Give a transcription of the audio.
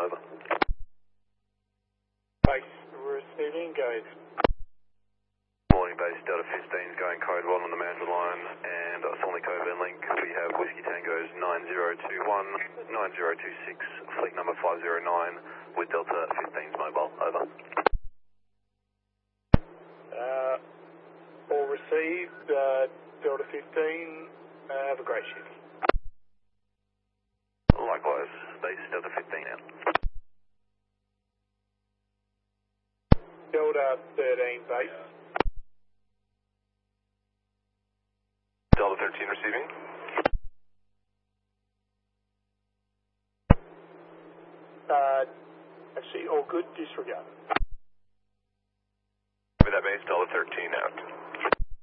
over. Base receiving, go ahead. Morning, base Delta 15 going code 1 on the management line, and Solly Cove and Link. We have Whiskey Tango's 9021, 9026, fleet number 509 with Delta 15's mobile, over. All received, Delta 15, have a great shift. Likewise, base Delta 15 out. Delta 13 base. Delta 13 receiving. Actually, all good, disregard.